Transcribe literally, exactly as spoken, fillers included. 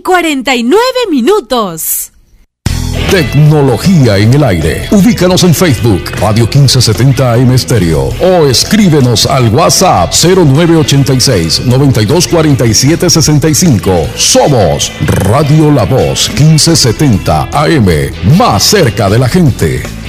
cuarenta y nueve minutos. Tecnología en el aire. Ubícanos en Facebook, Radio quince setenta A M Stereo, o escríbenos al WhatsApp cero nueve ochenta y seis, noventa y dos cuarenta y siete sesenta y cinco. Somos Radio La Voz quince setenta A M, más cerca de la gente.